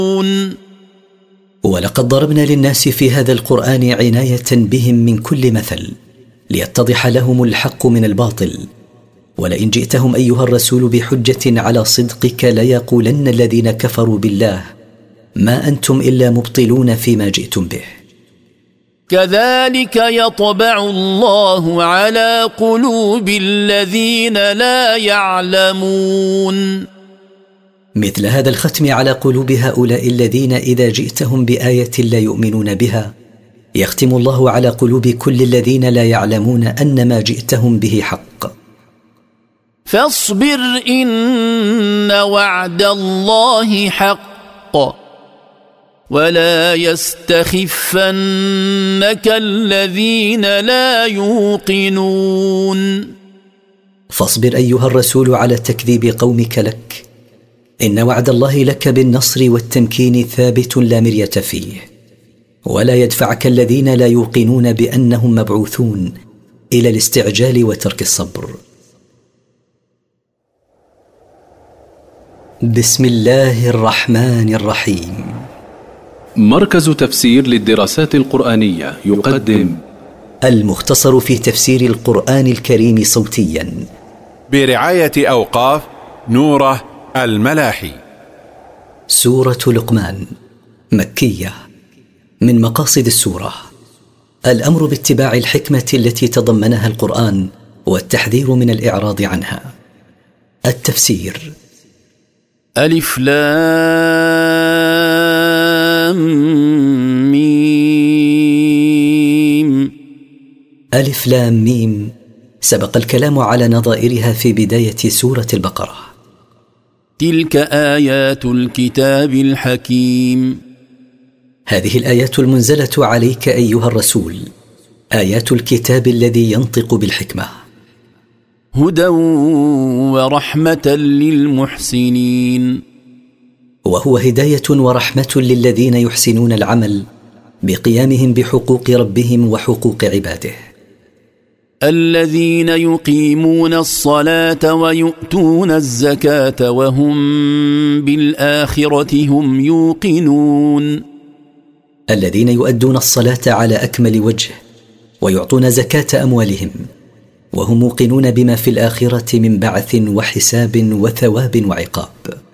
ولقد ضربنا للناس في هذا القرآن عناية بهم من كل مثل ليتضح لهم الحق من الباطل. ولئن جئتهم أيها الرسول بحجة على صدقك ليقولن الذين كفروا بالله ما أنتم إلا مبطلون فيما جئتم به. كذلك يطبع الله على قلوب الذين لا يعلمون. مثل هذا الختم على قلوب هؤلاء الذين إذا جئتهم بآية لا يؤمنون بها يختم الله على قلوب كل الذين لا يعلمون أن ما جئتهم به حق. فاصبر إن وعد الله حق ولا يستخفنك الذين لا يوقنون. فاصبر أيها الرسول على تكذيب قومك لك، إن وعد الله لك بالنصر والتمكين ثابت لا مرية فيه، ولا يدفعك الذين لا يوقنون بأنهم مبعوثون إلى الاستعجال وترك الصبر. بسم الله الرحمن الرحيم. مركز تفسير للدراسات القرآنية يقدم المختصر في تفسير القرآن الكريم صوتيا برعاية أوقاف نوره الملاحي. سورة لقمان مكية. من مقاصد السورة الأمر باتباع الحكمة التي تضمنها القرآن والتحذير من الإعراض عنها. التفسير: ألف لام ميم. ألف لام ميم سبق الكلام على نظائرها في بداية سورة البقرة. تلك آيات الكتاب الحكيم. هذه الآيات المنزلة عليك أيها الرسول آيات الكتاب الذي ينطق بالحكمة. هدى ورحمة للمحسنين. وهو هداية ورحمة للذين يحسنون العمل بقيامهم بحقوق ربهم وحقوق عباده. الذين يقيمون الصلاة ويؤتون الزكاة وهم بالآخرة هم يوقنون. الذين يؤدون الصلاة على أكمل وجه ويعطون زكاة أموالهم وهم موقنون بما في الآخرة من بعث وحساب وثواب وعقاب.